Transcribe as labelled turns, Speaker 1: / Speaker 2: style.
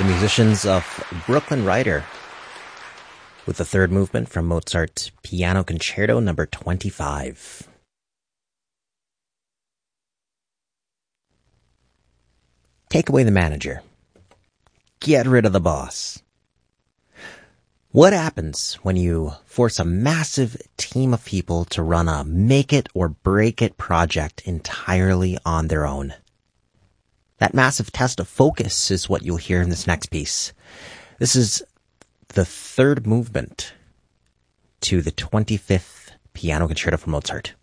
Speaker 1: the musicians of Brooklyn Rider with the third movement from Mozart's Piano Concerto number 25. Take away the manager. Get rid of the boss. What happens when you force a massive team of people to run a make-it-or-break-it project entirely on their own? That massive test of focus is what you'll hear in this next piece. This is the third movement to the 25th Piano Concerto from Mozart.